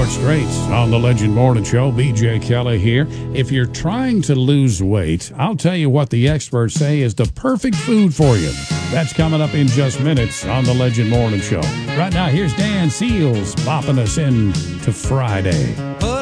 hour straight on the Legend Morning Show. BJ Kelly here. If you're trying to lose weight, I'll tell you what the experts say is the perfect food for you. That's coming up in just minutes on the Legend Morning Show. Right now, here's Dan Seals bopping us in to Friday.